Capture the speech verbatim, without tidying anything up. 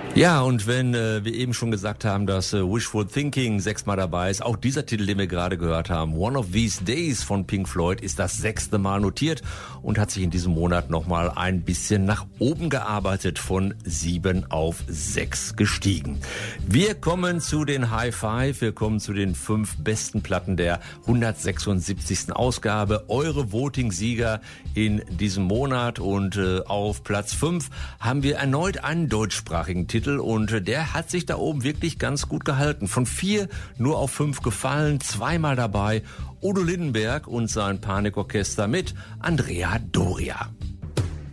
Ja, und wenn äh, wir eben schon gesagt haben, dass äh, Wishful Thinking sechsmal dabei ist, auch dieser Titel, den wir gerade gehört haben, One of These Days von Pink Floyd, ist das sechste Mal notiert und hat sich in diesem Monat nochmal ein bisschen nach oben gearbeitet, von sieben auf sechs gestiegen. Wir kommen zu den High Five, wir kommen zu den fünf besten Platten der hundertsechsundsiebzigsten Ausgabe. Eure Voting-Sieger in diesem Monat, und äh, auf Platz fünf haben wir erneut einen deutschsprachigen Titel. Und der hat sich da oben wirklich ganz gut gehalten. Von vier nur auf fünf gefallen, zweimal dabei. Udo Lindenberg und sein Panikorchester mit Andrea Doria.